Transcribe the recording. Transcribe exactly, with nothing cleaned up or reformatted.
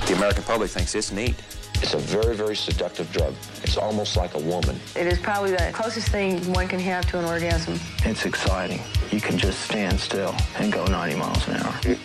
The American public thinks it's neat. It's a very, very seductive drug. It's almost like a woman. It is probably the closest thing one can have to an orgasm. It's exciting. You can just stand still and go ninety miles an hour. It